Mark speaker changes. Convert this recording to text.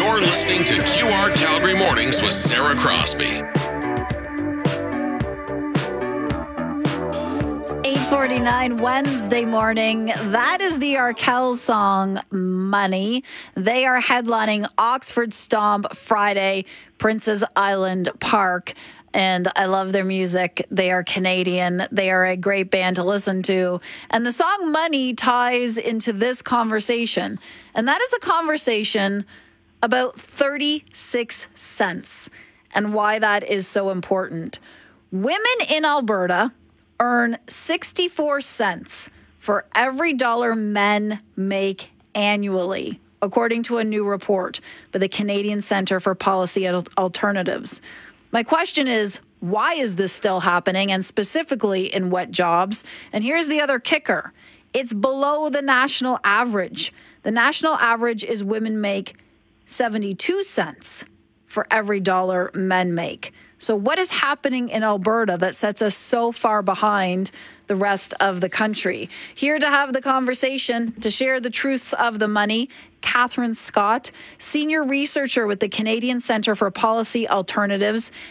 Speaker 1: You're listening to QR Calgary Mornings with Sarah Crosby.
Speaker 2: 8:49 Wednesday morning. That is the Arkells song, Money. They are headlining Oxford Stomp Friday, Prince's Island Park. And I love their music. They are Canadian. They are a great band to listen to. And the song Money ties into this conversation. And that is a conversation about 36 cents and why that is so important. Women in Alberta earn 64 cents for every dollar men make annually, according to a new report by the Canadian Centre for Policy Alternatives. My question is, why is this still happening, and specifically in what jobs? And here's the other kicker. It's below the national average. The national average is women make 72 cents for every dollar men make. So what is happening in Alberta that sets us so far behind the rest of the country? Here to have the conversation, to share the truths of the money, Catherine Scott, senior researcher with the Canadian Centre for Policy Alternatives